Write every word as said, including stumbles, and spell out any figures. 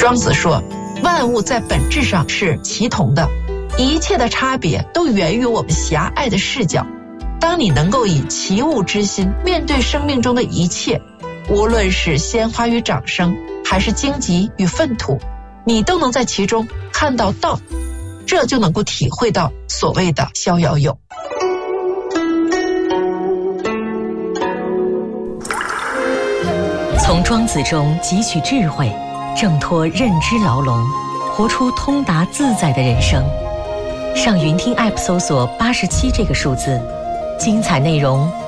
庄子说，万物在本质上是齐同的，一切的差别都源于我们狭隘的视角。当你能够以齐物之心面对生命中的一切，无论是鲜花与掌声，还是荆棘与粪土，你都能在其中看到道，这就能够体会到所谓的逍遥游。 从庄子中汲取智慧，挣脱认知牢笼，活出通达自在的人生。上云听 App 搜索八十七这个数字，精彩内容